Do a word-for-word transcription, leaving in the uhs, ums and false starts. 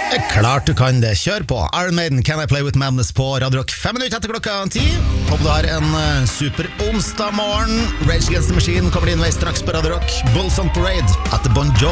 Klart du kan det, kjør på Iron Maiden, Can I Play With Madness på Radio Rock. Fem minutter etter klokka ti. Håper du har en uh, super onsdag morgen. Rage Against the Machine kommer din vei straks på Radio Rock. Bulls on Parade etter Bon Jovi.